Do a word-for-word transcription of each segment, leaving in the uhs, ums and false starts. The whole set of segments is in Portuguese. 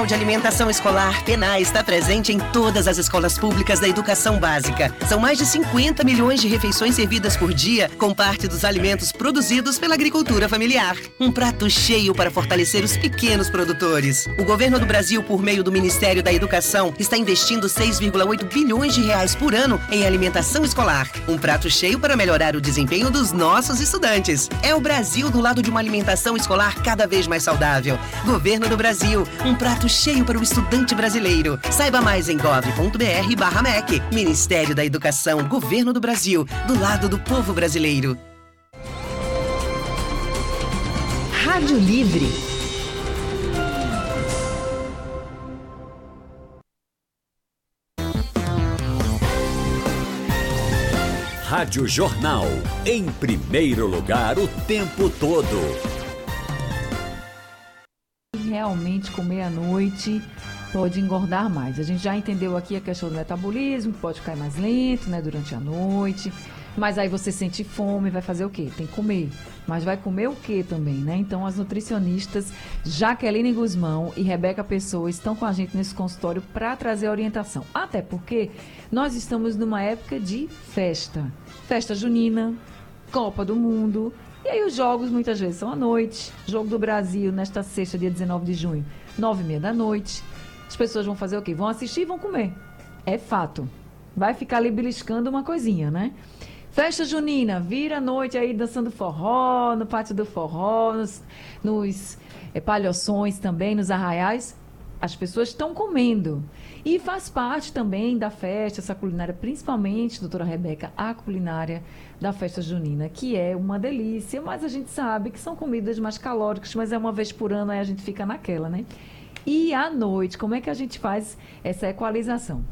de alimentação escolar, PENAE, está presente em todas as escolas públicas da educação básica. São mais de cinquenta milhões de refeições servidas por dia, com parte dos alimentos produzidos pela agricultura familiar. Um prato cheio para fortalecer os pequenos produtores. O governo do Brasil, por meio do Ministério da Educação, está investindo seis vírgula oito bilhões de reais por ano em alimentação escolar. Um prato cheio para melhorar o desempenho dos nossos estudantes. É o Brasil do lado de uma alimentação escolar cada vez mais saudável. Governo do Brasil, um prato cheio para o estudante brasileiro. Saiba mais em gov ponto br barra M E C. Ministério da Educação, Governo do Brasil, do lado do povo brasileiro. Rádio Livre. Rádio Jornal, em primeiro lugar o tempo todo. Realmente comer à noite pode engordar mais. A gente já entendeu aqui a questão do metabolismo, que pode ficar mais lento, né, durante a noite. Mas aí você sente fome, vai fazer o quê? Tem que comer. Mas vai comer o quê também, né? Então as nutricionistas Jaqueline Guzmão e Rebeca Pessoa estão com a gente nesse consultório para trazer orientação. Até porque nós estamos numa época de festa. Festa junina, Copa do Mundo. E aí os jogos muitas vezes são à noite. Jogo do Brasil nesta sexta, dia dezenove de junho, nove e meia da noite. As pessoas vão fazer o quê? Vão assistir e vão comer. É fato. Vai ficar ali beliscando uma coisinha, né? Festa junina, vira a noite aí dançando forró, no pátio do forró, nos, nos é, palhoções também, nos arraiais. As pessoas estão comendo. E faz parte também da festa, essa culinária, principalmente, doutora Rebeca, a culinária da festa junina, que é uma delícia, mas a gente sabe que são comidas mais calóricas, mas é uma vez por ano, aí a gente fica naquela, né? E à noite, como é que a gente faz essa equalização?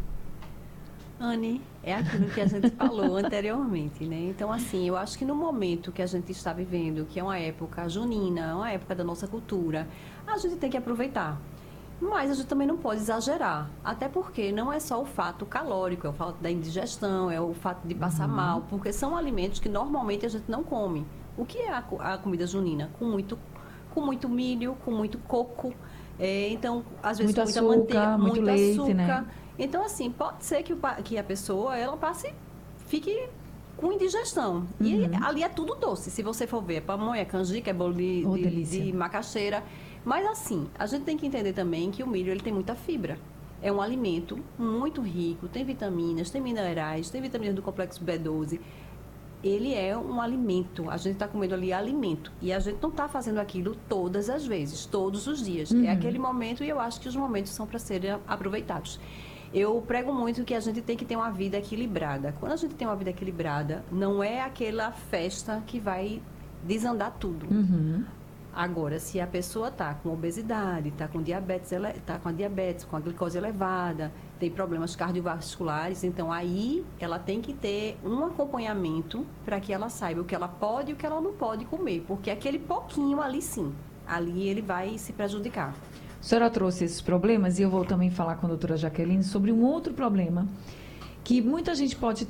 Anne, é aquilo que a gente falou anteriormente, né? Então, assim, eu acho que no momento que a gente está vivendo, que é uma época junina, uma época da nossa cultura, a gente tem que aproveitar. Mas a gente também não pode exagerar, até porque não é só o fato calórico, é o fato da indigestão, é o fato de passar uhum. mal, porque são alimentos que normalmente a gente não come. O que é a, a comida junina? Com muito, com muito milho, com muito coco, é, então, às vezes, muito muita açúcar, manteiga, muito, muito leite, açúcar. Né? Então, assim, pode ser que, o, que a pessoa, ela passe, fique com indigestão. Uhum. E ali é tudo doce, se você for ver, pamonha, canjica, é bolo de, oh, de, de macaxeira. Mas assim, a gente tem que entender também que o milho ele tem muita fibra. É um alimento muito rico, tem vitaminas, tem minerais, tem vitaminas do complexo B doze. Ele é um alimento, a gente está comendo ali alimento. E a gente não está fazendo aquilo todas as vezes, todos os dias. Uhum. É aquele momento e eu acho que os momentos são para serem aproveitados. Eu prego muito que a gente tem que ter uma vida equilibrada. Quando a gente tem uma vida equilibrada, não é aquela festa que vai desandar tudo. Uhum. Agora, se a pessoa está com obesidade, está com diabetes, está com a diabetes, com a glicose elevada, tem problemas cardiovasculares, então aí ela tem que ter um acompanhamento para que ela saiba o que ela pode e o que ela não pode comer, porque aquele pouquinho ali sim, ali ele vai se prejudicar. A senhora trouxe esses problemas e eu vou também falar com a doutora Jaqueline sobre um outro problema que muita gente pode